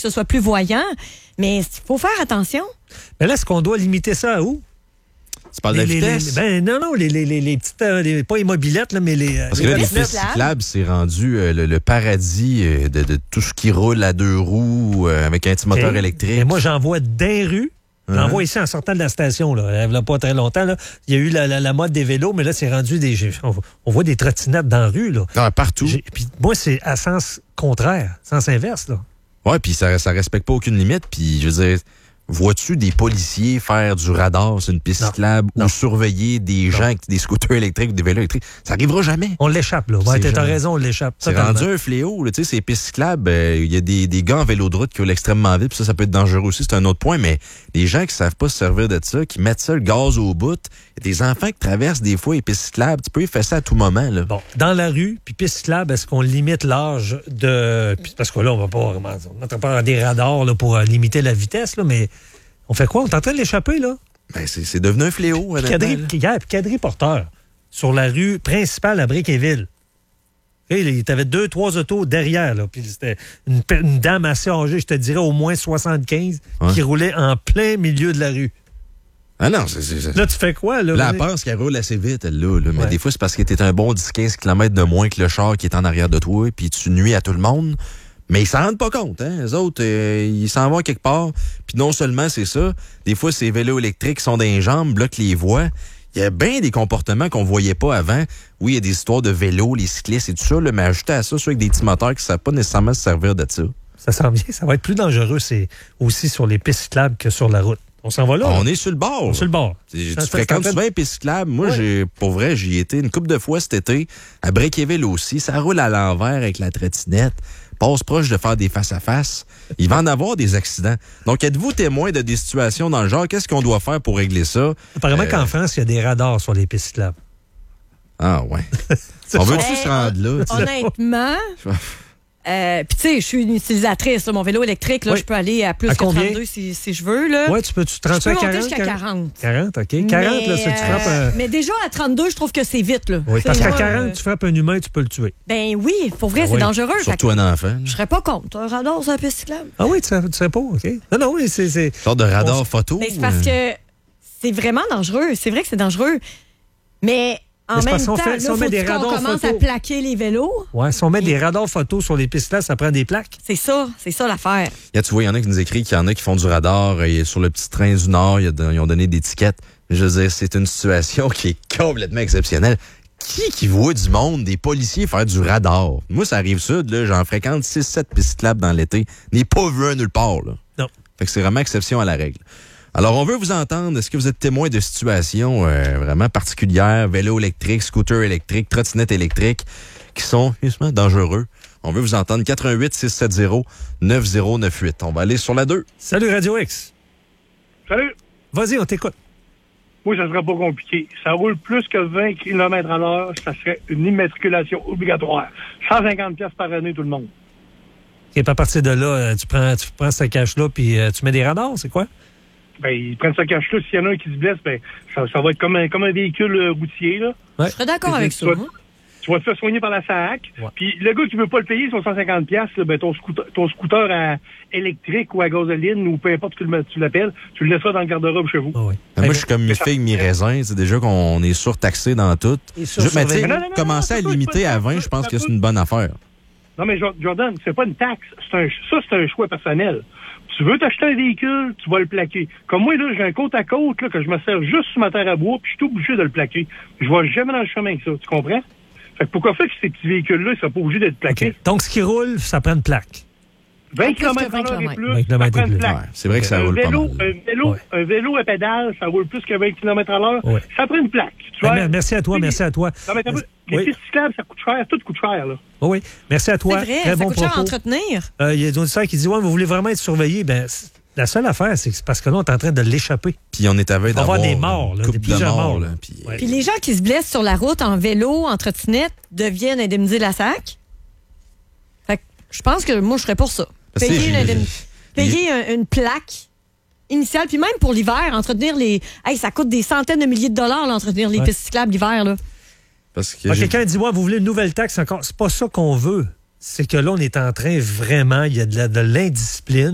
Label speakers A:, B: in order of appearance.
A: ce soit plus voyant. Mais il faut faire attention.
B: Mais là, est-ce qu'on doit limiter ça à où?
C: Tu parles de la vitesse?
B: Non, les petites, pas les mobilettes, là, mais les...
C: Parce que là, les pistes cyclables, c'est rendu le paradis de tout ce qui roule à deux roues avec un petit moteur électrique.
B: Et moi, j'en vois des rues. J'en vois ici en sortant de la station, là. Il n'y a pas très longtemps, là. Il y a eu la mode des vélos, mais là, c'est rendu on voit des trottinettes dans la rue, là.
C: Ah, partout.
B: Puis moi, c'est à sens contraire, sens inverse, là.
C: Ouais, puis ça respecte pas aucune limite. Puis, je veux dire, vois-tu des policiers faire du radar sur une piste cyclable ou surveiller des gens avec des scooters électriques ou des vélos électriques? Ça arrivera jamais.
B: On l'échappe, là. Ouais, t'as raison, on l'échappe.
C: C'est rendu un fléau, là. Tu sais, ces pistes cyclables, il y a des gars en vélo de route qui roulent extrêmement vite, puis ça peut être dangereux aussi, c'est un autre point, mais les gens qui savent pas se servir de ça, qui mettent ça le gaz au bout, il y a des enfants qui traversent des fois les pistes cyclables, tu peux y faire ça à tout moment, là.
B: Bon, dans la rue, puis piste cyclable, est-ce qu'on limite l'âge de... Parce que là, on va pas... On n'entend pas des radars là, pour limiter la vitesse, là, mais... On fait quoi? On est en train de l'échapper, là?
C: Ben, c'est devenu un fléau.
B: Quadriporteur sur la rue principale à Briqueville. Tu avais 2-3 autos derrière, là. Puis c'était une dame assez âgée, je te dirais au moins 75, qui roulait en plein milieu de la rue.
C: Ah non, c'est...
B: Là, tu fais quoi, là?
C: Là, elle pense qu'elle roule assez vite, elle, là. Mais des fois, c'est parce que t'es un bon 10-15 km de moins que le char qui est en arrière de toi, puis tu nuis à tout le monde. Mais ils s'en rendent pas compte, hein. Les autres, ils s'en vont quelque part. Puis non seulement c'est ça, des fois, ces vélos électriques sont dans les jambes, bloquent les voies. Il y a bien des comportements qu'on voyait pas avant. Oui, il y a des histoires de vélos, les cyclistes et tout ça, là, mais ajouter à ça, ceux avec des petits moteurs qui ne savent pas nécessairement se servir de ça.
B: Ça sent bien. Ça va être plus dangereux, c'est aussi sur les pistes cyclables que sur la route. On s'en va là.
C: On est sur le bord.
B: On est sur le bord.
C: Tu fréquentes souvent les pistes cyclables. Moi, pour vrai, j'y étais une couple de fois cet été. À Briqueville aussi. Ça roule à l'envers avec la trottinette. Passe proche de faire des face-à-face. Il va en avoir des accidents. Donc, êtes-vous témoin de des situations dans le genre? Qu'est-ce qu'on doit faire pour régler ça?
B: Apparemment qu'en France, il y a des radars sur les pistes cyclables.
C: Ah, ouais. On veut-tu se rendre là?
A: Honnêtement... Puis, tu sais, je suis une utilisatrice. Là, mon vélo électrique, là, je peux aller à plus que 32 si je veux.
B: Oui, tu peux-tu 30
A: à 40? Jusqu'à 40.
B: 40, OK. 40, là, ça, tu frappes...
A: Mais déjà, à 32, je trouve que c'est vite, là.
B: Oui, parce qu'à 40, tu frappes un humain, tu peux le tuer.
A: Ben oui, pour vrai, c'est dangereux.
C: Surtout un enfant.
A: Je serais pas contre. Un radar sur la piste cyclable.
B: Ah oui, tu serais pas, OK. Non, oui, c'est...
C: Une sorte de radar photo.
A: Mais c'est parce que c'est vraiment dangereux. C'est vrai que c'est dangereux. Mais... En même temps,
B: si on met des radars
A: qu'on commence à plaquer les vélos.
B: Oui, si on met des radars photos sur les pistes-là, ça prend des plaques.
A: C'est ça l'affaire.
C: Tu vois, il y en a qui nous écrivent qu'il y en a qui font du radar. Sur le petit train du Nord, ils ont donné des tickets. Je veux dire, c'est une situation qui est complètement exceptionnelle. Qui voit du monde, des policiers faire du radar? Moi, ça arrive sud, là, j'en fréquente 6-7 pistes cyclables dans l'été. N'ai pas vu un nulle part, là.
B: Non.
C: Fait que c'est vraiment exception à la règle. Alors, on veut vous entendre. Est-ce que vous êtes témoin de situations vraiment particulières, vélo électrique, scooter électrique, trottinette électrique, qui sont justement dangereux? On veut vous entendre. 88-670-9098. On va aller sur la 2.
B: Salut, Radio X.
D: Salut.
B: Vas-y, on t'écoute.
D: Moi, ça serait pas compliqué. Ça roule plus que 20 km à l'heure, ça serait une immatriculation obligatoire. 150$ par année, tout le monde.
B: Et à partir de là, tu prends ce cash-là puis tu mets des radars, c'est quoi?
D: Ben, ils prennent ce cash-là. S'il y en a un qui se blesse, ben, ça va être comme un véhicule routier, là.
A: Ouais. Je serais d'accord avec ça.
D: Tu vas te faire soigner par la SAAC. Ouais. Puis le gars qui veut pas le payer, son 150$, là, ben, ton scooter à électrique ou à gasoline ou peu importe que tu l'appelles, tu le laisseras dans le garde-robe chez vous.
C: Oh oui. Moi, je suis comme mi-figue, mi-raisin. C'est déjà qu'on est surtaxé dans tout. Mais tu sais, commencer à limiter à 20, je pense que c'est une bonne affaire.
D: Non, mais Jordan, c'est pas une taxe. C'est un choix personnel. Tu veux t'acheter un véhicule, tu vas le plaquer. Comme moi, là, j'ai un côte-à-côte là, que je me sers juste sur ma terre à bois, puis je suis obligé de le plaquer. Je vais jamais dans le chemin avec ça, tu comprends? Fait que pourquoi faire que ces petits véhicules-là, ils sont pas obligés d'être plaqués?
B: Okay. Donc, ce qui roule, ça prend une plaque.
D: 20 km/h et plus, ça prend une plaque.
C: Ouais, c'est vrai que ça roule pas mal.
D: Un vélo à pédale, ça roule plus que 20 km/h, ça prend une plaque.
B: Merci à toi.
D: Non, mais les pistes cyclables, ça coûte cher, tout coûte cher, là.
B: Oui, merci à toi.
A: C'est vrai,
B: très
A: ça
B: bon
A: coûte cher à entretenir.
B: Il y a des auditeurs qui disent, ouais, mais vous voulez vraiment être surveillé? Ben, la seule affaire, c'est parce que là, on est en train de l'échapper.
C: Puis on est à veille d'avoir
B: des morts, là, plusieurs morts. Là.
A: Puis les gens qui se blessent sur la route en vélo, en trottinette, deviennent indemnisés la SAC. Fait que je pense que moi, je serais pour ça. Payer une plaque initiale, puis même pour l'hiver, entretenir les... Hey, ça coûte des centaines de milliers de dollars, là, entretenir les pistes cyclables l'hiver, là.
C: Parce que
B: quelqu'un dit, ouais, vous voulez une nouvelle taxe encore? C'est pas ça qu'on veut. C'est que là, on est en train vraiment, il y a de l'indiscipline.